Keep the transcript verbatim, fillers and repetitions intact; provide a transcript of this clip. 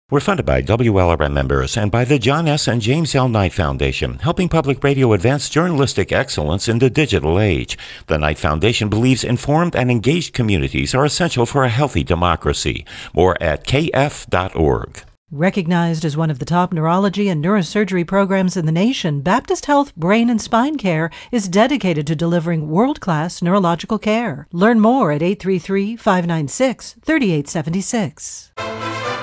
We're funded by W L R M members and by the John S. and James L. Knight Foundation, helping public radio advance journalistic excellence in the digital age. The Knight Foundation believes informed and engaged communities are essential for a healthy democracy. More at k f dot org. Recognized as one of the top neurology and neurosurgery programs in the nation, Baptist Health Brain and Spine Care is dedicated to delivering world-class neurological care. Learn more at eight three three, five nine six, three eight seven six.